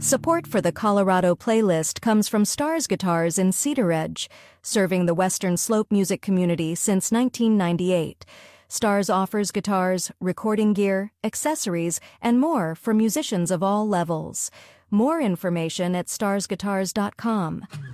Support for the Colorado playlist comes from Stars Guitars in Cedar Edge, serving the Western Slope music community since 1998. Stars offers guitars, recording gear, accessories, and more for musicians of all levels. More information at starsguitars.com.